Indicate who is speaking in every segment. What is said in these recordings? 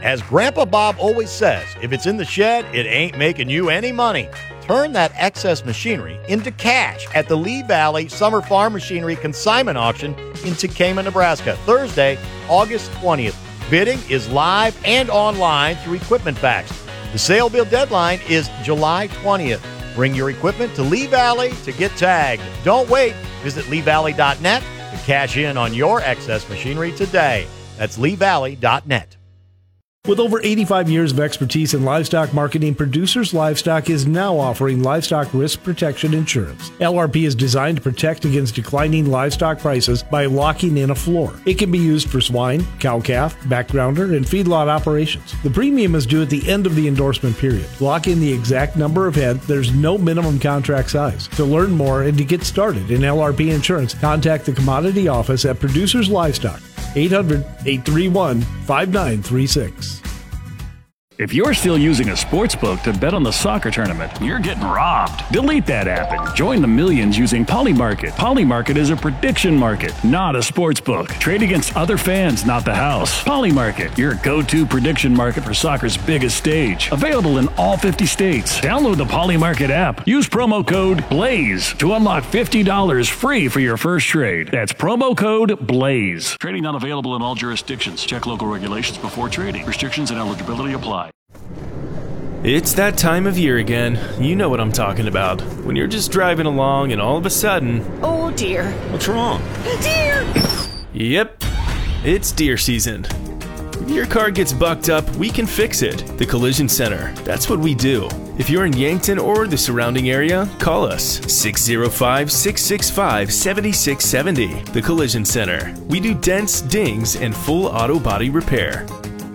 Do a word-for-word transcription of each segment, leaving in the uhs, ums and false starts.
Speaker 1: As Grandpa Bob always says, if it's in the shed, it ain't making you any money. Turn that excess machinery into cash at the Lee Valley Summer Farm Machinery Consignment Auction in Tekamah, Nebraska, Thursday, August twentieth. Bidding is live and online through Equipment Facts. The sale bid deadline is July twentieth. Bring your equipment to Lee Valley to get tagged. Don't wait. Visit lee valley dot net to cash in on your excess machinery today. That's lee valley dot net.
Speaker 2: With over eighty-five years of expertise in livestock marketing, Producers Livestock is now offering livestock risk protection insurance. L R P is designed to protect against declining livestock prices by locking in a floor. It can be used for swine, cow-calf, backgrounder, and feedlot operations. The premium is due at the end of the endorsement period. Lock in the exact number of head. There's no minimum contract size. To learn more and to get started in L R P insurance, contact the Commodity Office at Producers Livestock, eight hundred, eight three one, five nine three six.
Speaker 3: If you're still using a sports book to bet on the soccer tournament, you're getting robbed. Delete that app and join the millions using Polymarket. Polymarket is a prediction market, not a sports book. Trade against other fans, not the house. Polymarket, your go-to prediction market for soccer's biggest stage. Available in all fifty states. Download the Polymarket app. Use promo code BLAZE to unlock fifty dollars free for your first trade. That's promo code BLAZE. Trading not available in all jurisdictions. Check local regulations before trading. Restrictions and eligibility apply.
Speaker 4: It's that time of year again. You know what I'm talking about. When you're just driving along and all of a sudden...
Speaker 5: Oh dear.
Speaker 4: What's wrong?
Speaker 5: Deer!
Speaker 4: Yep, it's deer season. If your car gets bucked up, we can fix it. The Collision Center. That's what we do. If you're in Yankton or the surrounding area, call us. six oh five, six six five, seven six seven oh. The Collision Center. We do dents, dings, and full auto body repair.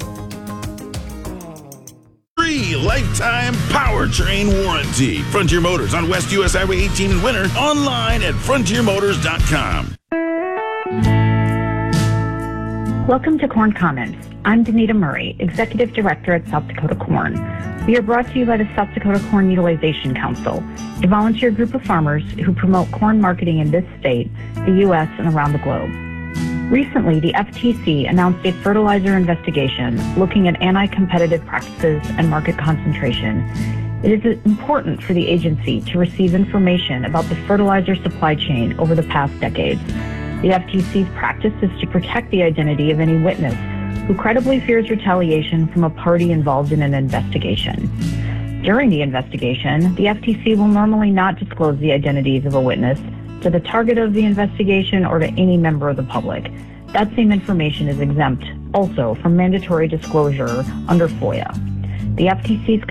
Speaker 6: Free lifetime powertrain warranty. Frontier Motors on West U S Highway eighteen in Winter. Online at frontier motors dot com.
Speaker 7: Welcome to Corn Comments. I'm Danita Murray, Executive Director at South Dakota Corn. We are brought to you by the South Dakota Corn Utilization Council, a volunteer group of farmers who promote corn marketing in this state, the U S, and around the globe. Recently, the F T C announced a fertilizer investigation looking at anti-competitive practices and market concentration. It is important for the agency to receive information about the fertilizer supply chain over the past decades. The F T C's practice is to protect the identity of any witness who credibly fears retaliation from a party involved in an investigation. During the investigation, the F T C will normally not disclose the identities of a witness to the target of the investigation or to any member of the public. That same information is exempt also from mandatory disclosure under FOIA. The F T C's